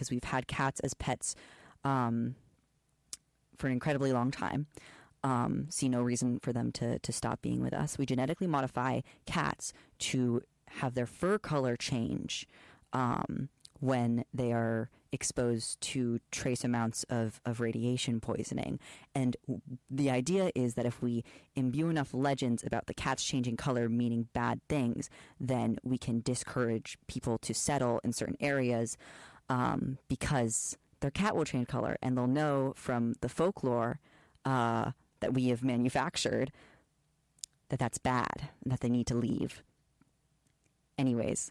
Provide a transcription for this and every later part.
because we've had cats as pets for an incredibly long time. See no reason for them to stop being with us. We genetically modify cats to have their fur color change when they are exposed to trace amounts of radiation poisoning. And the idea is that if we imbue enough legends about the cats changing color meaning bad things, then we can discourage people to settle in certain areas because their cat will change color, and they'll know from the folklore that we have manufactured that that's bad and that they need to leave. Anyways,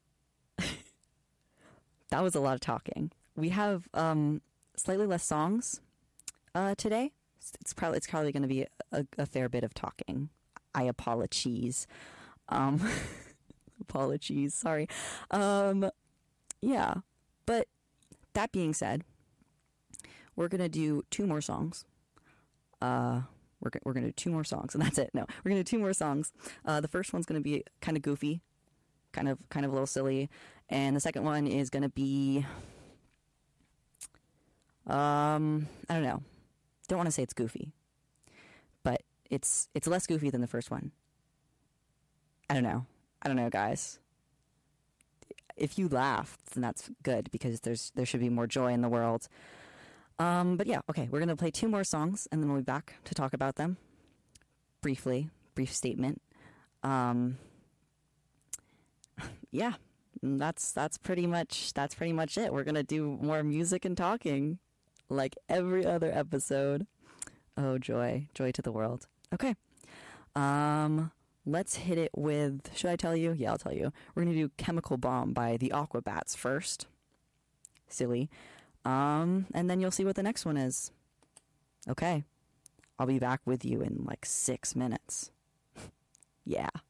that was a lot of talking. We have slightly less songs today. It's probably going to be a fair bit of talking. I apologize. Apologies, sorry. Yeah, but that being said, we're going to do 2 more songs. We're going to do 2 more songs, and that's it. No, we're going to do 2 more songs. The first one's going to be kind of goofy, kind of a little silly, and the second one is going to be, I don't know. Don't want to say it's goofy, but it's less goofy than the first one. I don't know, guys. If you laughed, then that's good, because there should be more joy in the world. But yeah, okay, we're going to play 2 more songs, and then we'll be back to talk about them. Brief statement. Yeah, that's pretty much it. We're going to do more music and talking like every other episode. Oh, joy to the world. Okay. Let's hit it with, should I tell you? Yeah, I'll tell you. We're going to do Chemical Bomb by the Aquabats first. Silly. And then you'll see what the next one is. Okay. I'll be back with you in like 6 minutes. Yeah.